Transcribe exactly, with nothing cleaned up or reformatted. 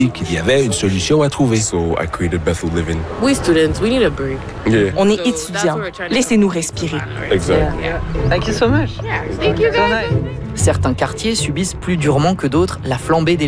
qu'il y avait une solution à trouver. So I created Bethel Living. We students, we need a break. Yeah, On est étudiants. Laissez-nous respirer. exactly. Thank you so much. Thank you So guys. nice. Certains quartiers subissent plus durement que d'autres la flambée des